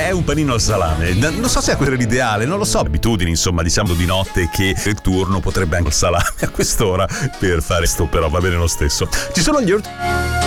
è un panino al salame. Non so se è quello l'ideale, non lo so. Abitudini, insomma, diciamo di notte che il turno potrebbe anche il salame a quest'ora per fare sto, però va bene lo stesso. Ci sono gli